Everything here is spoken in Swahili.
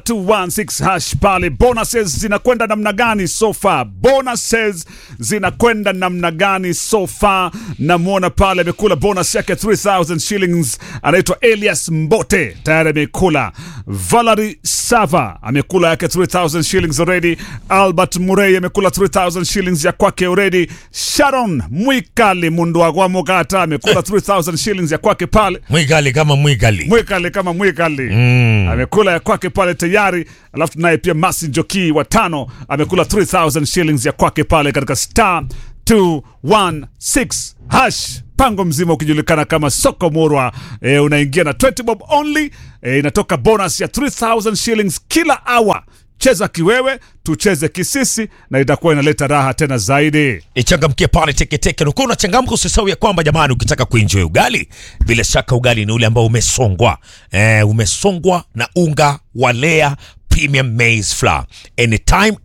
216 hash pale. Bonuses zinakwenda namna gani so far? Bonuses zinakwenda namna gani so far? Namuona pale amekula bonus yake 3000 shillings, anaitwa Elias Mbote, tayari amekula. Valerie Sava amekula yake 3000 shillings already. Albert Murray amekula 3000 shillings ya kwake already. Sharon Mwikali Mundwagwa Mogata amekula 3000 shillings ya kwake pale. Mwikali kama Mwikali. Amekula ya kwake pale tayari. Alafu naye pia Masi Njoki wa 5 amekula 3000 shillings ya kwake pale katika star 216 hash. Pango mzima ukijulikana kama Soko Murwa. Unaingia na 20 bob only. Inatoka bonus ya 3000 shillings kila hour. Cheza kiwewe, tucheze kisisi, na itakuwa inaleta raha tena zaidi. Ichangamkie pale teke. Uko unachangamka, usisahau ya kwamba jamani, ukitaka kuenjoy ugali, bila shaka ugali ni ule ambao umesongwa. Umesongwa na unga wa Lea Premium Maize Flour. Anytime